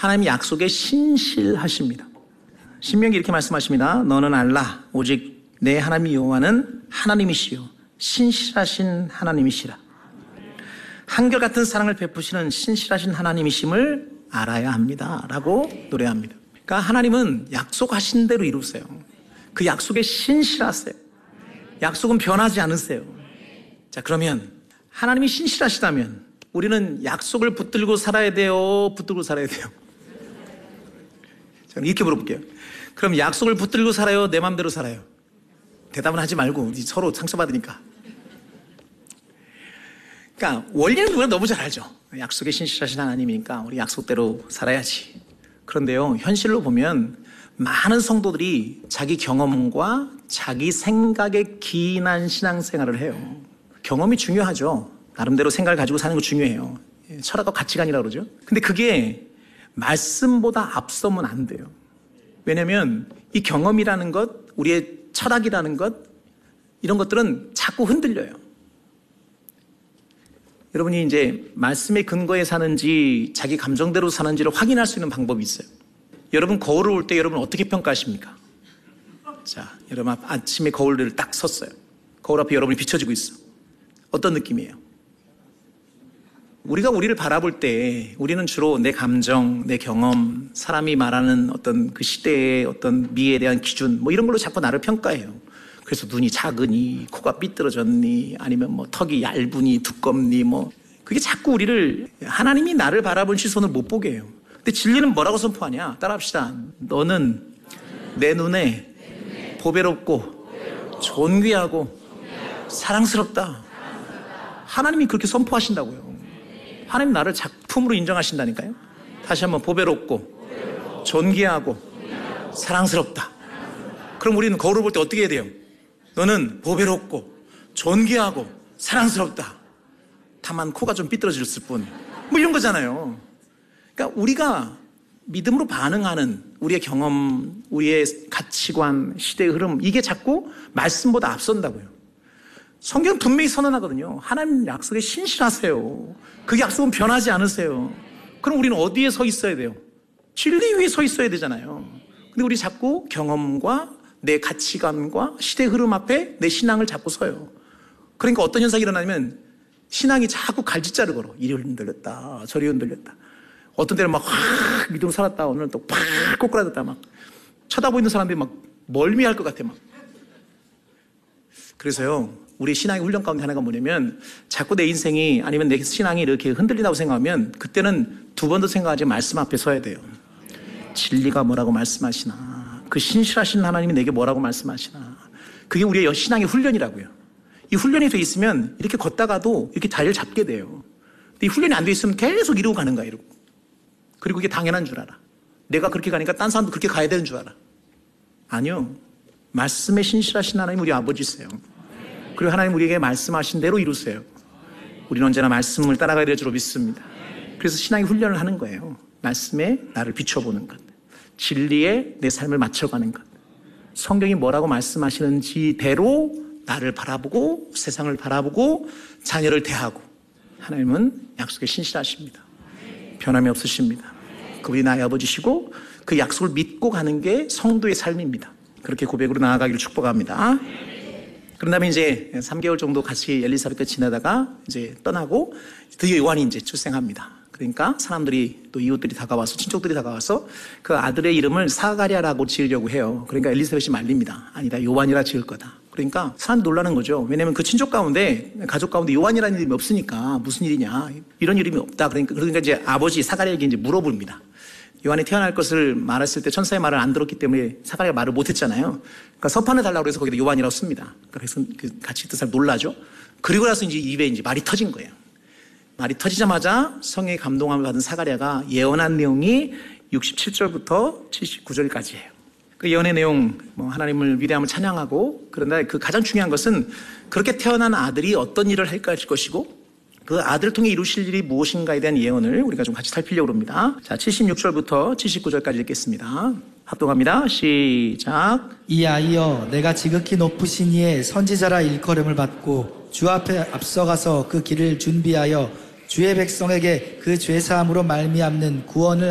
하나님이 약속에 신실하십니다. 신명기 이렇게 말씀하십니다. 너는 알라 오직 내 하나님 여호와는 하나님이시요 신실하신 하나님이시라. 한결같은 사랑을 베푸시는 신실하신 하나님이심을 알아야 합니다 라고 노래합니다. 그러니까 하나님은 약속하신 대로 이루세요. 그 약속에 신실하세요. 약속은 변하지 않으세요. 자, 그러면 하나님이 신실하시다면 우리는 약속을 붙들고 살아야 돼요? 붙들고 살아야 돼요? 자, 이렇게 물어볼게요. 그럼 약속을 붙들고 살아요? 내 마음대로 살아요? 대답은 하지 말고 서로 상처받으니까. 그러니까 원리는 우리가 너무 잘 알죠. 약속에 신실하신 하나님이니까 우리 약속대로 살아야지. 그런데요, 현실로 보면 많은 성도들이 자기 경험과 자기 생각에 기인한 신앙생활을 해요. 경험이 중요하죠. 나름대로 생각을 가지고 사는 거 중요해요. 철학과 가치관이라고 그러죠. 근데 그게 말씀보다 앞서면 안 돼요. 왜냐하면 이 경험이라는 것, 우리의 철학이라는 것, 이런 것들은 자꾸 흔들려요. 여러분이 이제 말씀의 근거에 사는지 자기 감정대로 사는지를 확인할 수 있는 방법이 있어요. 여러분 거울을 볼 때 여러분 어떻게 평가하십니까? 자, 여러분 아침에 거울을 딱 섰어요. 거울 앞에 여러분이 비춰지고 있어. 어떤 느낌이에요? 우리가 우리를 바라볼 때 우리는 주로 내 감정, 내 경험, 사람이 말하는 어떤 그 시대의 어떤 미에 대한 기준 뭐 이런 걸로 자꾸 나를 평가해요. 그래서 눈이 작으니, 코가 삐뚤어졌니, 아니면 뭐 턱이 얇으니, 두껍니, 뭐 그게 자꾸 우리를 하나님이 나를 바라본 시선을 못 보게 해요. 근데 진리는 뭐라고 선포하냐? 따라합시다. 너는 내 눈에 보배롭고 존귀하고 사랑스럽다. 하나님이 그렇게 선포하신다고요. 하나님 나를 작품으로 인정하신다니까요. 다시 한번 보배롭고 존귀하고 사랑스럽다. 그럼 우리는 거울을 볼 때 어떻게 해야 돼요? 너는 보배롭고 존귀하고 사랑스럽다. 다만 코가 좀 삐뚤어졌을 뿐. 뭐 이런 거잖아요. 그러니까 우리가 믿음으로 반응하는 우리의 경험, 우리의 가치관, 시대의 흐름, 이게 자꾸 말씀보다 앞선다고요. 성경은 분명히 선언하거든요. 하나님 약속에 신실하세요. 그 약속은 변하지 않으세요. 그럼 우리는 어디에 서 있어야 돼요? 진리 위에 서 있어야 되잖아요. 근데 우리 자꾸 경험과 내 가치관과 시대 흐름 앞에 내 신앙을 잡고 서요. 그러니까 어떤 현상이 일어나면 신앙이 자꾸 갈짓자를 걸어. 이리 흔들렸다, 저리 흔들렸다. 어떤 때는 막 확 믿음으로 살았다, 오늘은 또 팍 꼬꾸라졌다. 막 쳐다보이는 사람들이 막 멀미할 것 같아. 막. 그래서요, 우리 신앙의 훈련 가운데 하나가 뭐냐면 자꾸 내 인생이 아니면 내 신앙이 이렇게 흔들린다고 생각하면 그때는 두 번 더 생각하지 말씀 앞에 서야 돼요. 진리가 뭐라고 말씀하시나, 그 신실하신 하나님이 내게 뭐라고 말씀하시나. 그게 우리의 신앙의 훈련이라고요. 이 훈련이 돼 있으면 이렇게 걷다가도 이렇게 자리를 잡게 돼요. 근데 이 훈련이 안 돼 있으면 계속 이러고 가는 거야, 이러고. 그리고 그게 당연한 줄 알아. 내가 그렇게 가니까 딴 사람도 그렇게 가야 되는 줄 알아. 아니요. 말씀에 신실하신 하나님 우리 아버지세요. 그리고 하나님 우리에게 말씀하신 대로 이루세요. 우리는 언제나 말씀을 따라가야 될 줄로 믿습니다. 그래서 신앙의 훈련을 하는 거예요. 말씀에 나를 비춰보는 것, 진리에 내 삶을 맞춰가는 것, 성경이 뭐라고 말씀하시는지대로 나를 바라보고 세상을 바라보고 자녀를 대하고. 하나님은 약속에 신실하십니다. 변함이 없으십니다. 그분이 나의 아버지시고 그 약속을 믿고 가는 게 성도의 삶입니다. 그렇게 고백으로 나아가기를 축복합니다. 그런 다음에 이제 3개월 정도 같이 엘리사벳과 지내다가 이제 떠나고 드디어 요한이 이제 출생합니다. 그러니까 사람들이 또 이웃들이 다가와서 친척들이 다가와서 그 아들의 이름을 사가랴라고 지으려고 해요. 그러니까 엘리사벳이 말립니다. 아니다, 요한이라 지을 거다. 그러니까 사람들이 놀라는 거죠. 왜냐하면 그 친족 가운데, 가족 가운데 요한이라는 이름이 없으니까 무슨 일이냐, 이런 이름이 없다. 그러니까 이제 아버지 사가랴에게 이제 물어봅니다. 요한이 태어날 것을 말했을 때 천사의 말을 안 들었기 때문에 사가랴가 말을 못했잖아요. 그러니까 서판을 달라고 해서 거기다 요한이라고 씁니다. 그래서 같이 있던 사람 놀라죠. 그리고 나서 이제 입에 이제 말이 터진 거예요. 말이 터지자마자 성령의 감동함을 받은 사가랴가 예언한 내용이 67절부터 79절까지예요. 그 예언의 내용, 하나님을 위대함을 찬양하고, 그런데 그 가장 중요한 것은 그렇게 태어난 아들이 어떤 일을 할 것이고 그 아들을 통해 이루실 일이 무엇인가에 대한 예언을 우리가 좀 같이 살피려고 합니다. 자, 76절부터 79절까지 읽겠습니다. 합동합니다. 시작. 이아이여, 내가 지극히 높으신 이의 선지자라 일컬음을 받고 주 앞에 앞서가서 그 길을 준비하여 주의 백성에게 그 죄사함으로 말미암는 구원을